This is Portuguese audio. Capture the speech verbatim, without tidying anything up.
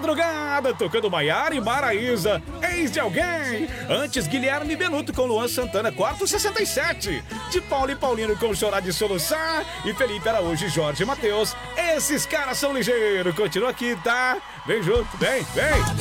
madrugada, tocando Maiara e Maraísa, Ex de Alguém. Antes, Guilherme Benuto com Luan Santana, quarto sessenta e sete. De Paulo e Paulino com Chorar de Soluçar. E Felipe Araújo e Jorge Matheus. Esses caras são ligeiros. Continua aqui, tá? Vem junto, vem, vem.